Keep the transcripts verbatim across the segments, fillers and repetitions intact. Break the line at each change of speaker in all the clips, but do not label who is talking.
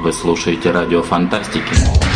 Вы слушаете радио Фантастики.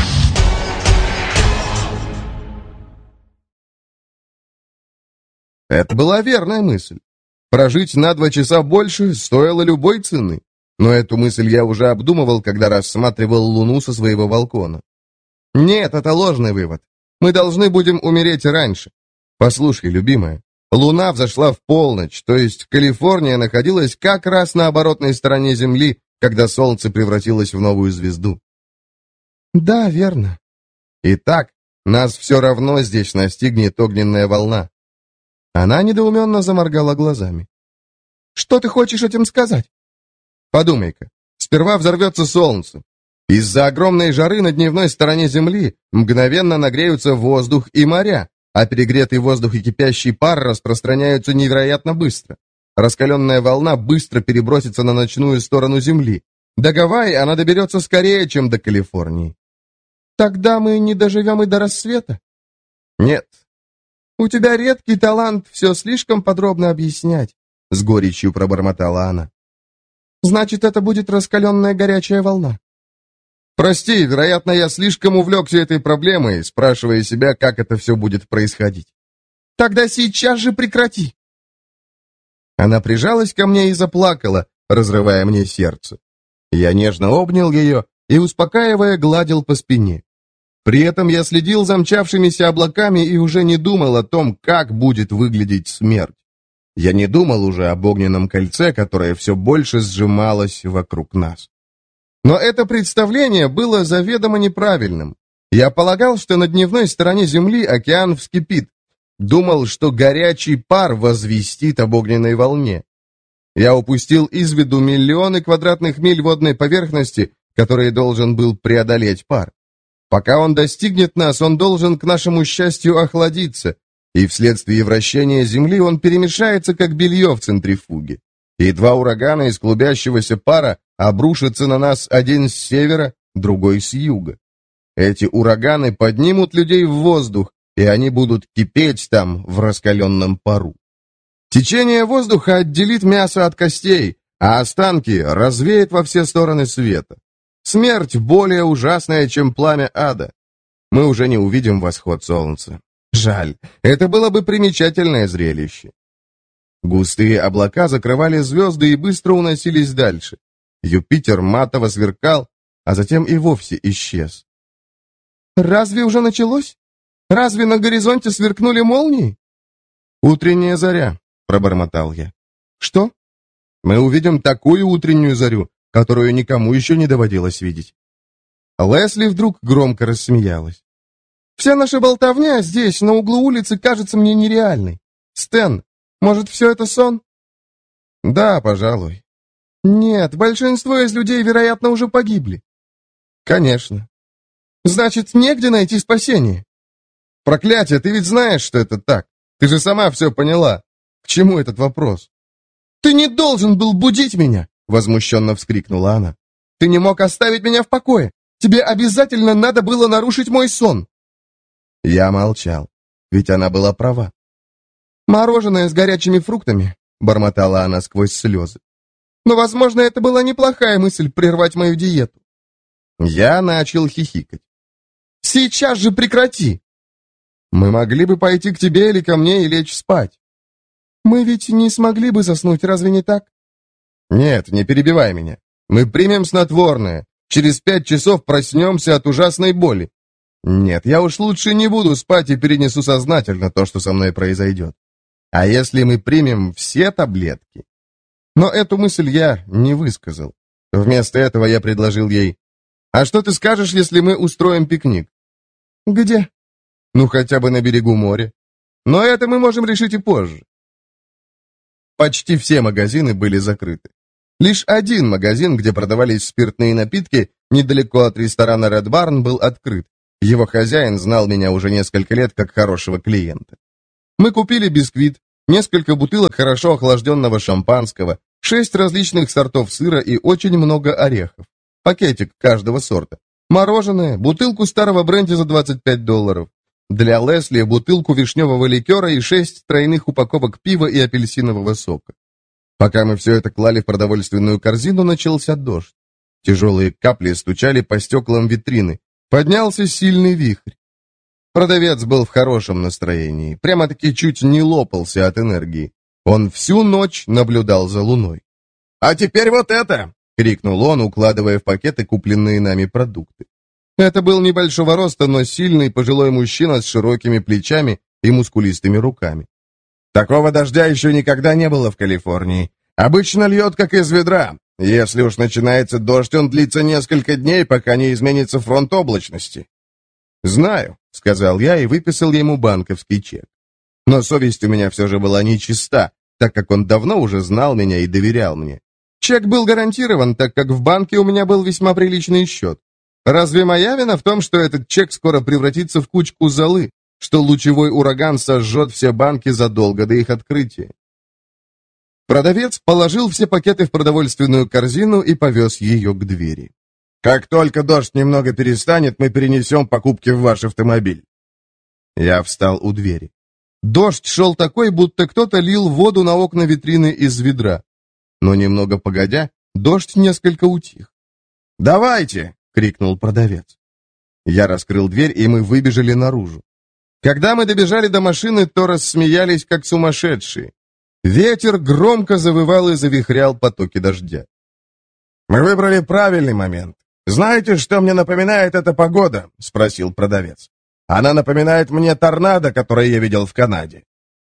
Это была верная мысль. Прожить на два часа больше стоило любой цены. Но эту мысль я уже обдумывал, когда рассматривал Луну со своего балкона. Нет, это ложный вывод. Мы должны будем умереть раньше. Послушай, любимая, Луна взошла в полночь, то есть Калифорния находилась как раз на оборотной стороне Земли, когда Солнце превратилось в новую звезду. Да, верно. Итак, нас все равно здесь настигнет огненная волна. Она недоуменно заморгала глазами. Что ты хочешь этим сказать? Подумай-ка, сперва взорвется Солнце. Из-за огромной жары на дневной стороне Земли мгновенно нагреются воздух и моря, а перегретый воздух и кипящий пар распространяются невероятно быстро. Раскаленная волна быстро перебросится на ночную сторону Земли. До Гавайи она доберется скорее, чем до Калифорнии. Тогда мы не доживем и до рассвета? Нет. У тебя редкий талант все слишком подробно объяснять, с горечью пробормотала она. Значит, это будет раскаленная горячая волна. Прости, вероятно, я слишком увлекся этой проблемой, спрашивая себя, как это все будет происходить. Тогда сейчас же прекрати. Она прижалась ко мне и заплакала, разрывая мне сердце. Я нежно обнял ее и, успокаивая, гладил по спине. При этом я следил за мчавшимися облаками и уже не думал о том, как будет выглядеть смерть. Я не думал уже об огненном кольце, которое все больше сжималось вокруг нас. Но это представление было заведомо неправильным. Я полагал, что на дневной стороне Земли океан вскипит. Думал, что горячий пар возвестит об огненной волне. Я упустил из виду миллионы квадратных миль водной поверхности, которые должен был преодолеть пар. Пока он достигнет нас, он должен, к нашему счастью, охладиться, и вследствие вращения Земли он перемешается, как белье в центрифуге. И два урагана из клубящегося пара обрушатся на нас, один с севера, другой с юга. Эти ураганы поднимут людей в воздух, и они будут кипеть там в раскаленном пару. Течение воздуха отделит мясо от костей, а останки развеет во все стороны света. Смерть более ужасная, чем пламя ада. Мы уже не увидим восход солнца. Жаль, это было бы примечательное зрелище. Густые облака закрывали звезды и быстро уносились дальше. Юпитер матово сверкал, а затем и вовсе исчез. «Разве уже началось? Разве на горизонте сверкнули молнии?» «Утренняя заря», — пробормотал я. «Что?» «Мы увидим такую утреннюю зарю, которую никому еще не доводилось видеть». Лесли вдруг громко рассмеялась. «Вся наша болтовня здесь, на углу улицы, кажется мне нереальной. Стэн, может, все это сон?» «Да, пожалуй». «Нет, большинство из людей, вероятно, уже погибли». «Конечно». «Значит, негде найти спасение?» «Проклятие, ты ведь знаешь, что это так. Ты же сама все поняла. К чему этот вопрос?» «Ты не должен был будить меня!» — возмущенно вскрикнула она. «Ты не мог оставить меня в покое! Тебе обязательно надо было нарушить мой сон!» Я молчал, ведь она была права. «Мороженое с горячими фруктами», — бормотала она сквозь слезы. «Но, возможно, это была неплохая мысль прервать мою диету». Я начал хихикать. «Сейчас же прекрати!» «Мы могли бы пойти к тебе или ко мне и лечь спать». «Мы ведь не смогли бы заснуть, разве не так?» «Нет, не перебивай меня. Мы примем снотворное. Через пять часов проснемся от ужасной боли. Нет, я уж лучше не буду спать и перенесу сознательно то, что со мной произойдет. А если мы примем все таблетки?» Но эту мысль я не высказал. Вместо этого я предложил ей: «А что ты скажешь, если мы устроим пикник?» «Где?» «Ну, хотя бы на берегу моря. Но это мы можем решить и позже». Почти все магазины были закрыты. Лишь один магазин, где продавались спиртные напитки, недалеко от ресторана Red Barn, был открыт. Его хозяин знал меня уже несколько лет как хорошего клиента. Мы купили бисквит, несколько бутылок хорошо охлажденного шампанского, шесть различных сортов сыра и очень много орехов. Пакетик каждого сорта. Мороженое, бутылку старого бренди за двадцать пять долларов. Для Лесли бутылку вишневого ликера и шесть тройных упаковок пива и апельсинового сока. Пока мы все это клали в продовольственную корзину, начался дождь. Тяжелые капли стучали по стеклам витрины. Поднялся сильный вихрь. Продавец был в хорошем настроении, прямо-таки чуть не лопался от энергии. Он всю ночь наблюдал за луной. «А теперь вот это!» — крикнул он, укладывая в пакеты купленные нами продукты. Это был небольшого роста, но сильный пожилой мужчина с широкими плечами и мускулистыми руками. «Такого дождя еще никогда не было в Калифорнии. Обычно льет, как из ведра. Если уж начинается дождь, он длится несколько дней, пока не изменится фронт облачности». «Знаю», — сказал я и выписал ему банковский чек. Но совесть у меня все же была нечиста, так как он давно уже знал меня и доверял мне. Чек был гарантирован, так как в банке у меня был весьма приличный счет. Разве моя вина в том, что этот чек скоро превратится в кучку золы, что лучевой ураган сожжет все банки задолго до их открытия? Продавец положил все пакеты в продовольственную корзину и повез ее к двери. «Как только дождь немного перестанет, мы перенесем покупки в ваш автомобиль». Я встал у двери. Дождь шел такой, будто кто-то лил воду на окна витрины из ведра. Но немного погодя, дождь несколько утих. «Давайте!» — крикнул продавец. Я раскрыл дверь, и мы выбежали наружу. Когда мы добежали до машины, то рассмеялись, как сумасшедшие. Ветер громко завывал и завихрял потоки дождя. «Мы выбрали правильный момент. Знаете, что мне напоминает эта погода?» — спросил продавец. «Она напоминает мне торнадо, которое я видел в Канаде».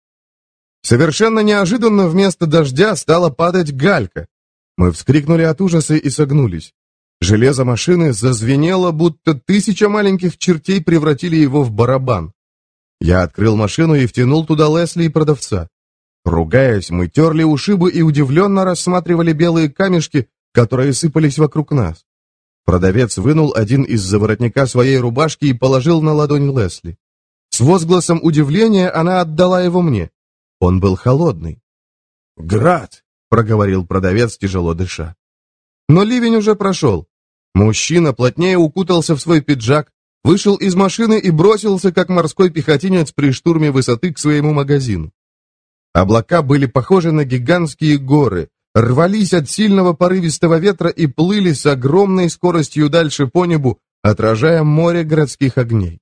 Совершенно неожиданно вместо дождя стала падать галька. Мы вскрикнули от ужаса и согнулись. Железо машины зазвенело, будто тысяча маленьких чертей превратили его в барабан. Я открыл машину и втянул туда Лесли и продавца. Ругаясь, мы терли ушибы и удивленно рассматривали белые камешки, которые сыпались вокруг нас. Продавец вынул один из заворотника своей рубашки и положил на ладонь Лесли. С возгласом удивления она отдала его мне. Он был холодный. «Град!» — проговорил продавец, тяжело дыша. Но ливень уже прошел. Мужчина плотнее укутался в свой пиджак, вышел из машины и бросился, как морской пехотинец при штурме высоты, к своему магазину. Облака были похожи на гигантские горы, рвались от сильного порывистого ветра и плыли с огромной скоростью дальше по небу, отражая море городских огней.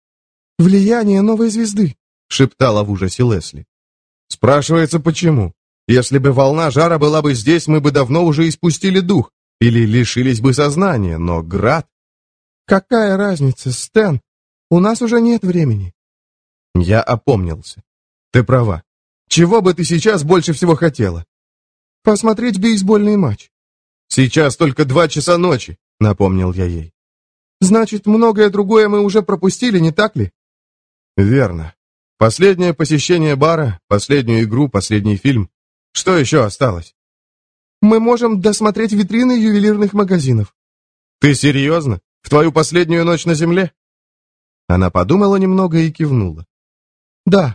«Влияние новой звезды», — шептала в ужасе Лесли. Спрашивается, почему? Если бы волна жара была бы здесь, мы бы давно уже испустили дух или лишились бы сознания, но град... «Какая разница, Стэн? У нас уже нет времени». Я опомнился. «Ты права. Чего бы ты сейчас больше всего хотела?» «Посмотреть бейсбольный матч». «Сейчас только два часа ночи», — напомнил я ей. «Значит, многое другое мы уже пропустили, не так ли?» «Верно. Последнее посещение бара, последнюю игру, последний фильм. Что еще осталось?» «Мы можем досмотреть витрины ювелирных магазинов». «Ты серьезно? В твою последнюю ночь на земле?» Она подумала немного и кивнула. «Да».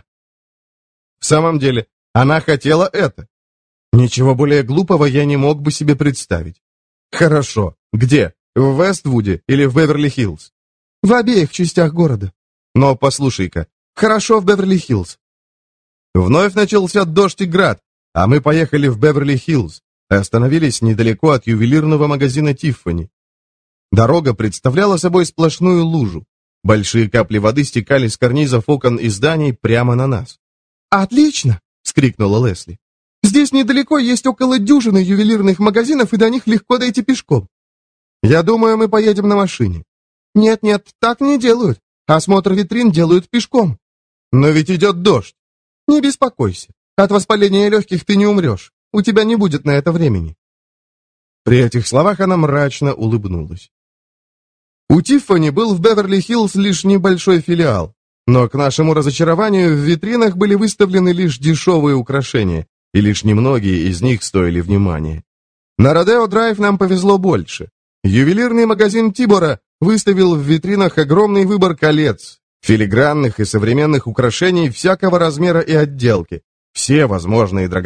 В самом деле, она хотела это. Ничего более глупого я не мог бы себе представить. «Хорошо. Где? В Вествуде или в Беверли-Хиллз?» «В обеих частях города». «Но послушай-ка, хорошо в Беверли-Хиллз». Вновь начался дождь и град, а мы поехали в Беверли-Хиллз, остановились недалеко от ювелирного магазина Тиффани. Дорога представляла собой сплошную лужу. Большие капли воды стекали с карнизов окон и зданий прямо на нас. «Отлично!» — вскрикнула Лесли. «Здесь недалеко есть около дюжины ювелирных магазинов, и до них легко дойти пешком. Я думаю, мы поедем на машине». «Нет-нет, так не делают. Осмотр витрин делают пешком». «Но ведь идет дождь». «Не беспокойся. От воспаления легких ты не умрешь. У тебя не будет на это времени». При этих словах она мрачно улыбнулась. У Тиффани был в Беверли-Хиллз лишь небольшой филиал, но к нашему разочарованию в витринах были выставлены лишь дешевые украшения, и лишь немногие из них стоили внимания. На Родео-драйв нам повезло больше. Ювелирный магазин Тибора выставил в витринах огромный выбор колец, филигранных и современных украшений всякого размера и отделки, все возможные драгоценности.